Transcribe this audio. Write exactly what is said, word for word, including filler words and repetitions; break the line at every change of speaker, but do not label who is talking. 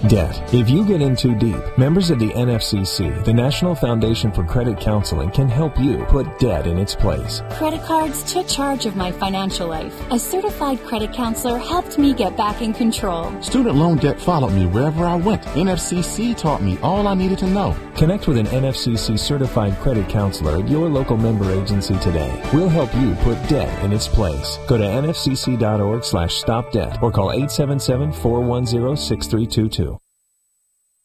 Debt. If you get in too deep, members of the N F C C, the National Foundation for Credit Counseling, can help you put debt in its place.
Credit cards took charge of my financial life. A certified credit counselor helped me get back in control.
Student loan debt followed me wherever I went. N F C C taught me all I needed to know.
Connect with an N F C C certified credit counselor at your local member agency today. We'll help you put debt in its place. Go to N F C C dot org slash stop debt or call eight seven seven, four one zero, six three two two.